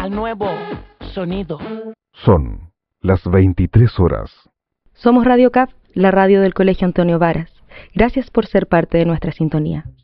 al nuevo sonido. Son las 23 horas. Somos Radio CAF, la radio del Colegio Antonio Varas. Gracias por ser parte de nuestra sintonía.